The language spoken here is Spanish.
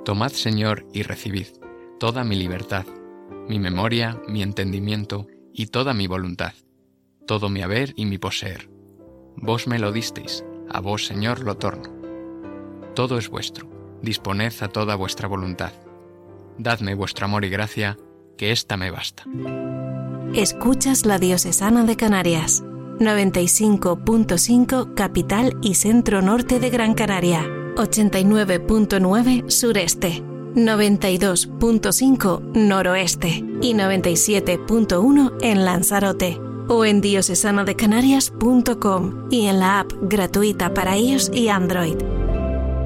Tomad, Señor, y recibid toda mi libertad, mi memoria, mi entendimiento y toda mi voluntad, todo mi haber y mi poseer. Vos me lo disteis, a vos, Señor, lo torno. Todo es vuestro, disponed a toda vuestra voluntad. Dadme vuestro amor y gracia, que ésta me basta. Escuchas la Diocesana de Canarias, 95.5 capital y centro norte de Gran Canaria, 89.9 sureste, 92.5 noroeste y 97.1 en Lanzarote, o en diocesanadecanarias.com y en la app gratuita para iOS y Android.